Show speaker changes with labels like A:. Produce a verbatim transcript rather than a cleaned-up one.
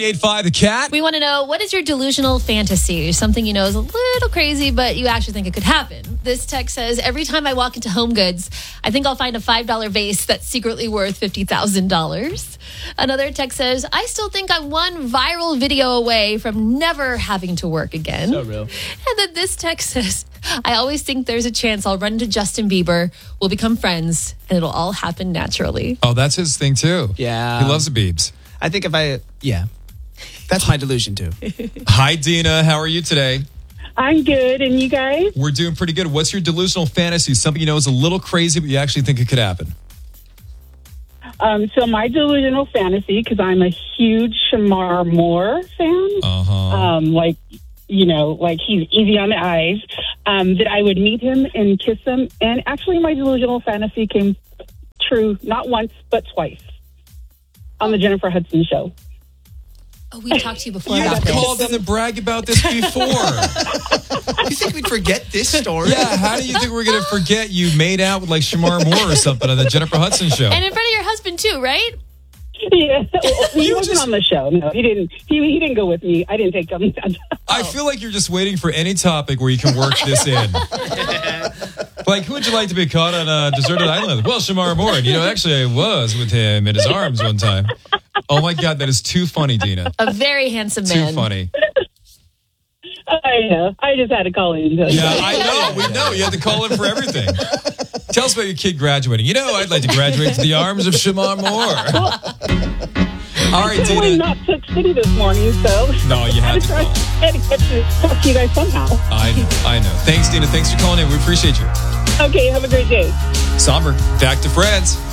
A: ninety-eight point five The Cat.
B: We want to know, what is your delusional fantasy? Something you know is a little crazy, but you actually think it could happen. This text says, every time I walk into Home Goods, I think I'll find a five dollar vase that's secretly worth fifty thousand dollars. Another text says, I still think I'm one viral video away from never having to work again.
C: So real.
B: And then this text says, I always think there's a chance I'll run into Justin Bieber, we'll become friends, and it'll all happen naturally.
A: Oh, that's his thing, too.
C: Yeah.
A: He loves the Biebs.
C: I think if I, yeah. That's my delusion, too.
A: Hi, Dina. How are you today?
D: I'm good, and you guys?
A: We're doing pretty good. What's your delusional fantasy? Something you know is a little crazy, but you actually think it could happen.
D: Um, so my delusional fantasy, because I'm a huge Shamar Moore fan,
A: Uh-huh.
D: um, like, you know, like he's easy on the eyes, um, that I would meet him and kiss him. And actually, my delusional fantasy came true not once, but twice on the Jennifer Hudson show.
B: Oh, we talked to you before
A: You
B: about this.
A: called in to brag about this before.
C: You think we'd forget this story?
A: Yeah, how do you think we're going to forget you made out with like Shamar Moore or something on the Jennifer Hudson show?
B: And in front of your husband, too, right?
D: Yeah, he
A: You
D: wasn't
A: just-
D: on the show. No, he didn't. He, he didn't go with me. I didn't take him.
A: I feel like you're just waiting for any topic where you can work this in. Like, who would you like to be caught on a deserted island? Well, Shamar Moore. And, you know, actually, I was with him in his arms one time. Oh, my God, that is too funny, Dina.
B: A very handsome
A: Too
B: man.
A: funny.
D: I know. I just had to call in.
A: Yeah, I know. We know. You had to call in for everything. Tell us about your kid graduating. You know, I'd like to graduate to the arms of Shamar Moore. All right,
D: I
A: Dina.
D: not took City this morning, so
A: No, you had to
D: I
A: call.
D: had to get to talk to you guys somehow.
A: I know. I know. Thanks, Dina. Thanks for calling in. We appreciate you.
D: Okay, have a great day.
A: Somber. Back to Friends.